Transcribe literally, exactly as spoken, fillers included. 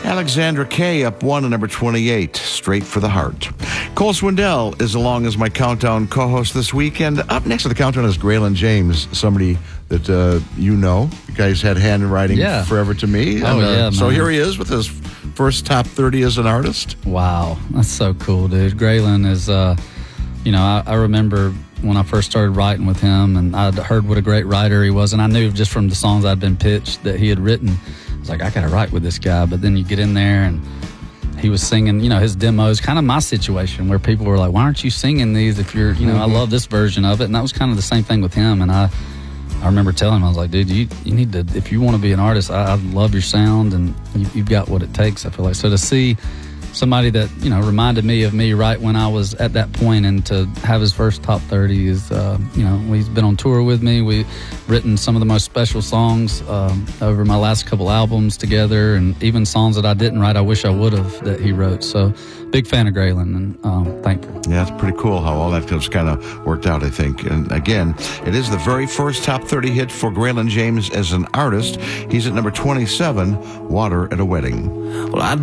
Alexandra Kay up one at number twenty-eight, Straight for the Heart. Cole Swindell is along as my Countdown co-host this week. And up next to the Countdown is Graylin James, somebody that uh, you know. You guys had handwriting yeah. forever to me. Oh, and, uh, yeah, So man. here he is with his first top thirty as an artist. Wow, that's so cool, dude. Graylin is, uh, you know, I, I remember when I first started writing with him, and I'd heard what a great writer he was, and I knew just from the songs I'd been pitched that he had written. I was like, I got to write with this guy. But then you get in there, and he was singing, you know, his demos, kind of my situation, where people were like, why aren't you singing these if you're, you know, mm-hmm. I love this version of it. And that was kind of the same thing with him. And I I remember telling him, I was like, dude, you, you need to, if you want to be an artist, I, I love your sound, and you, you've got what it takes, I feel like. So to see somebody that, you know, reminded me of me right when I was at that point, and to have his first top thirty is, uh, you know, he's been on tour with me. We've written some of the most special songs um, over my last couple albums together, and even songs that I didn't write, I wish I would have, that he wrote. So big fan of Graylin, and um, thankful. Yeah, it's pretty cool how all that just kind of worked out, I think. And again, it is the very first top thirty hit for Graylin James as an artist. He's at number twenty-seven, Water at a Wedding. Well, I